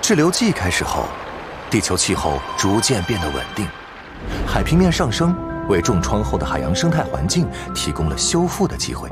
滞留纪开始后，地球气候逐渐变得稳定，海平面上升为重创后的海洋生态环境提供了修复的机会。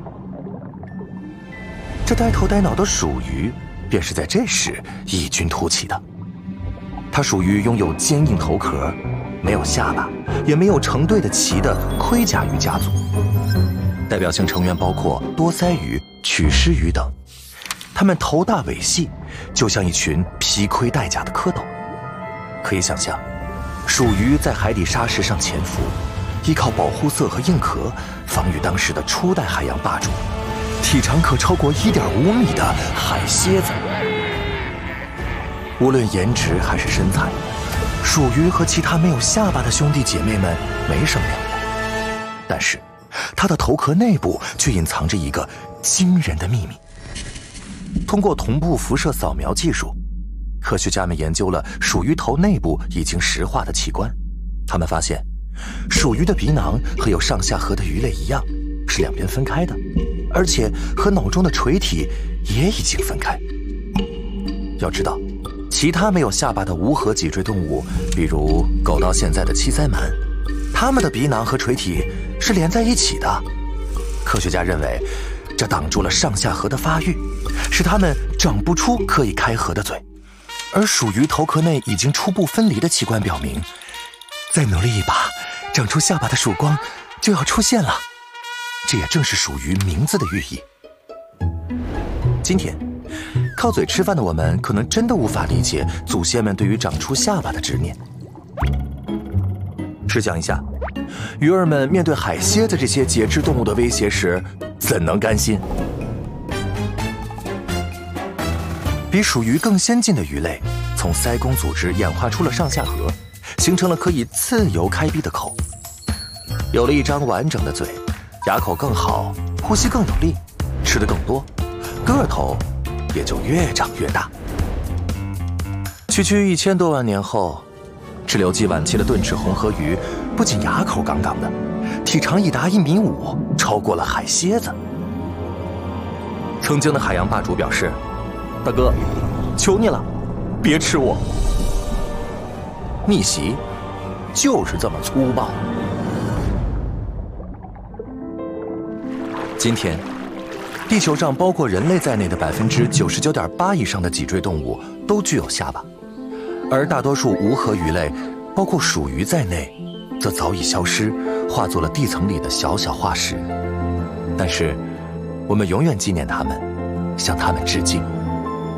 这呆头呆脑的鼠鱼便是在这时异军突起的。它属于拥有坚硬头壳、没有下巴，也没有成对的鳍的盔甲鱼家族。代表性成员包括多鳃鱼、曲狮鱼等。它们头大尾细，就像一群披盔戴甲的蝌蚪。可以想象，鼠鱼在海底沙石上潜伏，依靠保护色和硬壳防御当时的初代海洋霸主，体长可超过1.5米的海蝎子。无论颜值还是身材，鼠鱼和其他没有下巴的兄弟姐妹们没什么两样，但是它的头壳内部却隐藏着一个惊人的秘密。通过同步辐射扫描技术，科学家们研究了鼠鱼头内部已经石化的器官。他们发现，鼠鱼的鼻囊和有上下颌的鱼类一样，是两边分开的，而且和脑中的垂体也已经分开。要知道，其他没有下巴的无颌脊椎动物，比如狗到现在的七鳃鳗，它们的鼻囊和垂体是连在一起的。科学家认为，这挡住了上下颌的发育，使它们长不出可以开合的嘴。而鼠鱼头壳内已经初步分离的器官表明，再努力一把，长出下巴的曙光就要出现了。这也正是鼠鱼名字的寓意。今天靠嘴吃饭的我们可能真的无法理解祖先们对于长出下巴的执念。试想一下，鱼儿们面对海蝎子这些节肢动物的威胁时，怎能甘心？比鼠鱼更先进的鱼类，从鳃弓组织演化出了上下颌，形成了可以自由开闭的口。有了一张完整的嘴，牙口更好，呼吸更有力，吃得更多，个头也就越长越大。区1000多万年后，滞留纪晚期的盾齿红颌鱼不仅牙口杠杠的，体长已达1.5米，超过了海蝎子。曾经的海洋霸主表示：“大哥，求你了，别吃我。”逆袭就是这么粗暴。今天，地球上包括人类在内的99.8%以上的脊椎动物都具有下巴，而大多数无颌鱼类，包括鼠鱼在内，则早已消失，化作了地层里的小小化石。但是，我们永远纪念它们，向它们致敬。